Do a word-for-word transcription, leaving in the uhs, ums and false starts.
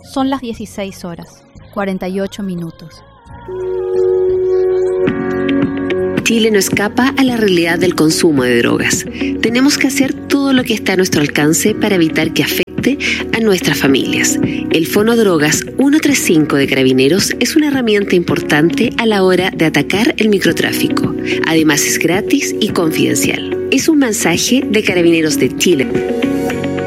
Son las dieciséis horas, cuarenta y ocho minutos. Chile no escapa a la realidad del consumo de drogas. Tenemos que hacer todo lo que está a nuestro alcance para evitar que afecte a nuestras familias. El Fonodrogas ciento treinta y cinco de Carabineros es una herramienta importante a la hora de atacar el microtráfico. Además es gratis y confidencial. Es un mensaje de Carabineros de Chile.